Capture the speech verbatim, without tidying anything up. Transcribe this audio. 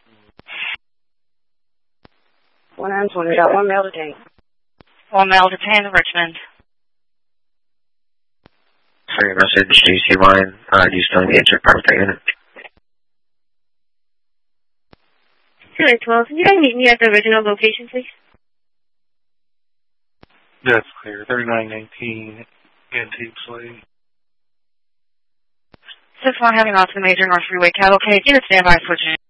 one twenty, we got one male detained. One male detained in Richmond. Sorry, message, D C line. Uh, do you still engage your private unit? two twelve, can you guys meet me at the original location, please? That's clear. thirty-nine nineteen Antiques Way. six one heading off the major North Freeway cavalcade. Unit standby for June.